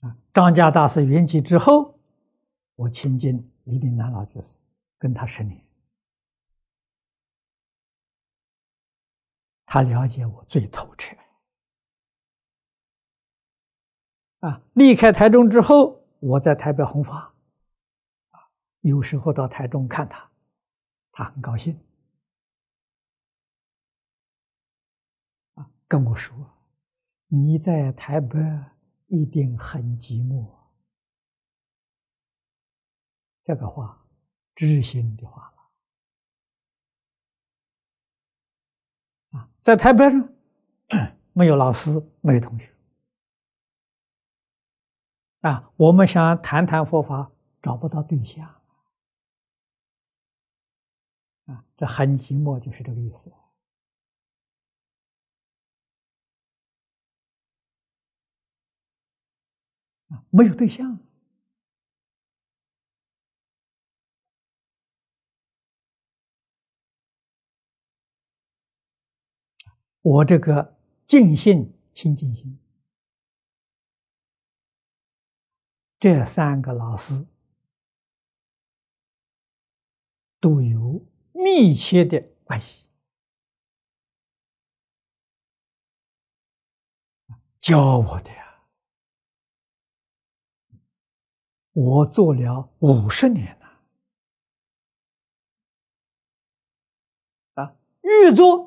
张家大师圆寂之后，我亲近李炳南老居士，跟他10年，他了解我最透彻。离开台中之后，我在台北弘法，有时候到台中看他，他很高兴，跟我说：“你在台北一定很寂寞。”这个话，知心的话了。在台北呢，没有老师，没有同学。我们想谈谈佛法，找不到对象。这很寂寞，就是这个意思。没有对象。我这个净信、清净心，这3个老师都有密切的关系，教我的呀。我做了50年了，越做